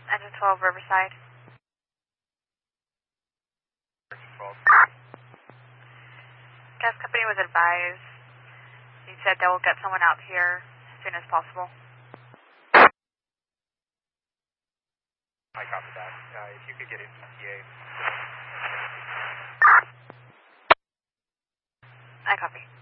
Engine 12, Riverside. Engine 12. Gas company was advised. He said they will get someone out here as soon as possible. I copy that. If you could get it ETA. I copy.